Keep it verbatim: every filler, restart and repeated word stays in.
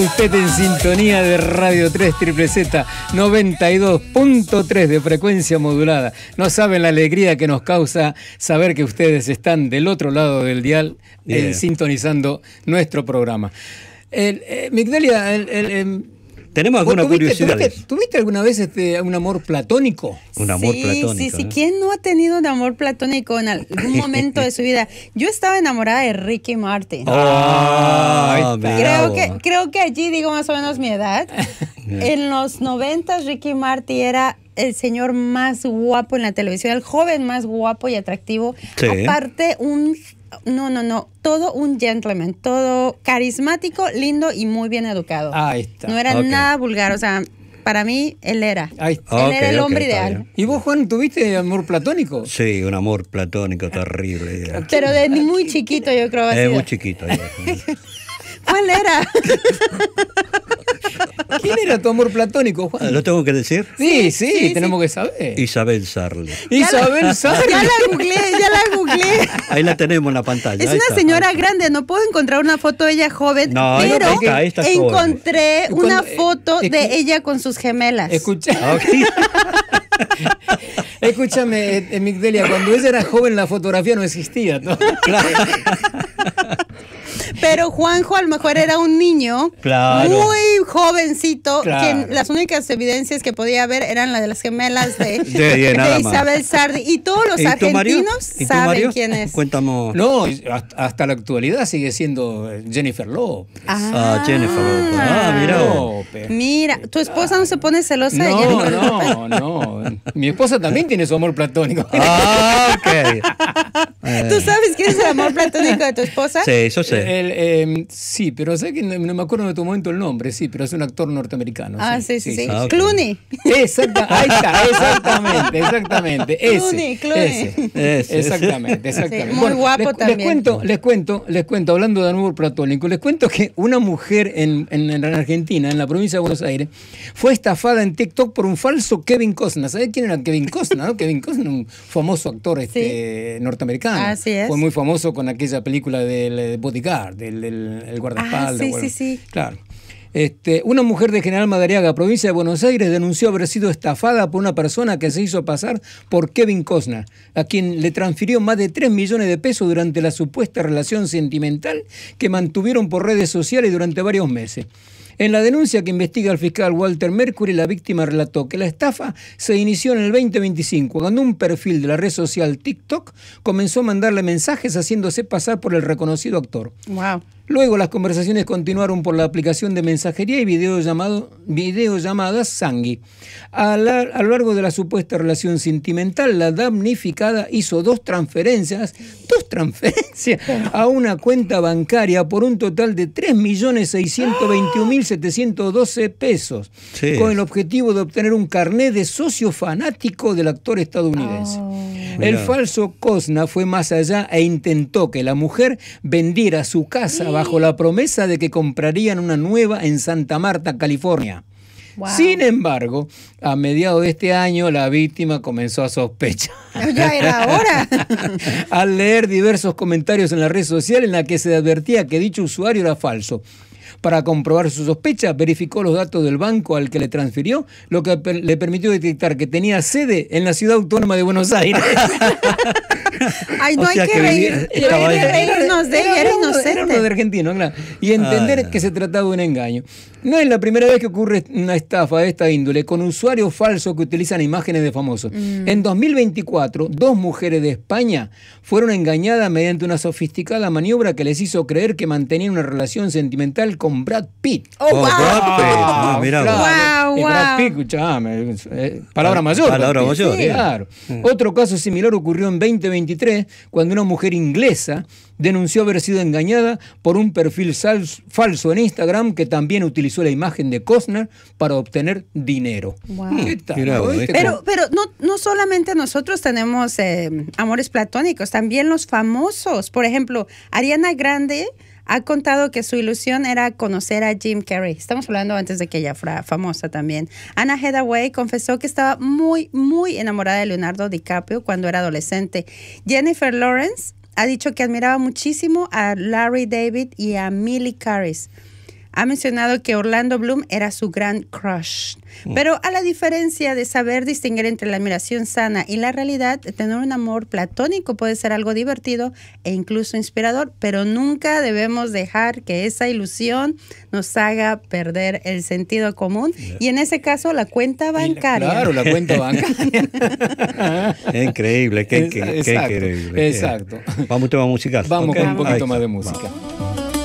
Usted en sintonía de Radio tres Triple Z noventa y dos punto tres de frecuencia modulada. No saben la alegría que nos causa saber que ustedes están del otro lado del dial yeah. eh, sintonizando nuestro programa. El, eh, Migdalia, el, el, el, ¿tenemos alguna tuviste, curiosidad? ¿tuviste, ¿Tuviste alguna vez este, un amor platónico? Un amor sí, platónico. Sí, sí, ¿eh? ¿Quién no ha tenido un amor platónico en algún momento de su vida? Yo estaba enamorada de Ricky Martin. Oh, creo, que, creo que allí digo más o menos mi edad. En los noventas Ricky Martin era el señor más guapo en la televisión, el joven más guapo y atractivo. Sí. Aparte, un... No, no, no. Todo un gentleman, todo carismático, lindo y muy bien educado. Ahí está. No era Okay. nada vulgar, o sea, para mí él era. Ahí está. Él Okay, era el hombre okay, está ideal. bien. ¿Y vos, Juan, tuviste amor platónico? Sí, un amor platónico terrible. ya. Pero de muy chiquito yo creo. Es así. muy chiquito. Ya. ¿Cuál era? ¿Quién era tu amor platónico, Juan? ¿Lo tengo que decir? Sí, sí, sí, tenemos sí. que saber. Isabel Sarli. Isabel Sarli. Ya la googleé, ya la googleé. Ahí la tenemos en la pantalla. Es ahí una está. señora grande, no puedo encontrar una foto de ella joven, No, pero ahí está, ahí está joven. encontré Cuando- una eh, foto escu- de ella con sus gemelas. Escucha, Ah, ok. escúchame, eh, Migdalia, cuando ella era joven la fotografía no existía, ¿no? Claro. Pero Juanjo a lo mejor era un niño Claro. muy jovencito, Claro. que las únicas evidencias que podía ver eran las de las gemelas de, De- de nada más. Isabel Sarli. Y todos los ¿Y tu Mario? argentinos ¿Y tu saben Mario? quién es. Cuéntame. No, hasta, hasta la actualidad sigue siendo eh, Jennifer Lopez. Ah, Jennifer Lopez. Ah, mira. López. Mira, tu esposa no se pone celosa de No, Jennifer López? no, no. Mi esposa también tiene su amor platónico. Ah, ok. Eh, ¿Tú sabes quién es el amor platónico de tu esposa? Sí, eso sé. El, eh, sí, pero sé que no, no me acuerdo de tu momento el nombre, sí, pero es un actor norteamericano. Ah, sí, sí, sí. Ah, ok. Clooney. Exacta, ahí está, exactamente, exactamente. Ese, Clooney, Clooney. ese. Ese. Exactamente, exactamente. Sí, muy guapo les, también. Les cuento, les cuento, les cuento, hablando de amor platónico, les cuento que una mujer en, en, en Argentina, en la provincia de Buenos Aires, fue estafada en TikTok por un falso Kevin Costner. ¿Sabés quién era Kevin Costner? ¿no? Kevin Costner, un famoso actor este, norteamericano. Así es. Fue muy famoso con aquella película del eh, Bodyguard, del, del el guardaespaldas. Ah, sí, bueno, sí, sí. Claro. Este, una mujer de General Madariaga, provincia de Buenos Aires, denunció haber sido estafada por una persona que se hizo pasar por Kevin Costner, a quien le transfirió más de tres millones de pesos durante la supuesta relación sentimental que mantuvieron por redes sociales durante varios meses. En la denuncia que investiga el fiscal Walter Mercury, la víctima relató que la estafa se inició en el veinte veinticinco, cuando un perfil de la red social TikTok comenzó a mandarle mensajes haciéndose pasar por el reconocido actor. Wow. Luego las conversaciones continuaron por la aplicación de mensajería y videollamado, videollamadas Sangui. A, la, a lo largo de la supuesta relación sentimental, la damnificada hizo dos transferencias, dos transferencias a una cuenta bancaria por un total de tres millones seiscientos veintiuno mil setecientos doce pesos, Sí. con el objetivo de obtener un carné de socio fanático del actor estadounidense. Oh. El Mirá. falso Costner fue más allá e intentó que la mujer vendiera su casa bajo la promesa de que comprarían una nueva en Santa Marta, California. Wow. Sin embargo, a mediados de este año la víctima comenzó a sospechar. Ya era hora. Al leer diversos comentarios en la red social en la que se advertía que dicho usuario era falso. Para comprobar su sospecha, verificó los datos del banco al que le transfirió, lo que per- le permitió detectar que tenía sede en la ciudad autónoma de Buenos Aires. Ay, no O hay sea que que reír. vivía- No estaba hay que ahí. reírnos de ella, era uno- Era uno de inocente. argentino, claro. Y entender Ah. que se trataba de un engaño. No es la primera vez que ocurre una estafa de esta índole con usuarios falsos que utilizan imágenes de famosos. Mm. En dos mil veinticuatro, dos mujeres de España fueron engañadas mediante una sofisticada maniobra que les hizo creer que mantenían una relación sentimental con Brad Pitt. Oh, Oh, wow. Brad Pitt. Ah, mirá vos. Wow, Y Brad wow. Pitt, escuchame, eh, palabra mayor. Palabra Brad Pitt. mayor, Sí, bien. claro. Otro caso similar ocurrió en veinte veintitrés, cuando una mujer inglesa denunció haber sido engañada por un perfil sal- falso en Instagram que también utilizó la imagen de Costner para obtener dinero. Wow. ¿Qué tal? Mirá vos, ¿Viste? Pero, pero no, no solamente nosotros tenemos eh, amores platónicos, también los famosos. Por ejemplo, Ariana Grande ha contado que su ilusión era conocer a Jim Carrey. Estamos hablando antes de que ella fuera famosa también. Anna Hathaway confesó que estaba muy, muy enamorada de Leonardo DiCaprio cuando era adolescente. Jennifer Lawrence ha dicho que admiraba muchísimo a Larry David y a Miley Cyrus. ha mencionado que Orlando Bloom era su gran crush. Pero a la diferencia de saber distinguir entre la admiración sana y la realidad, tener un amor platónico puede ser algo divertido e incluso inspirador, pero nunca debemos dejar que esa ilusión nos haga perder el sentido común. Y en ese caso, la cuenta bancaria. Claro, la cuenta bancaria. Increíble, qué, qué, qué exacto, increíble. Exacto. Vamos a un tema musical. Vamos Okay. con un poquito Ahí. más de música. Vamos.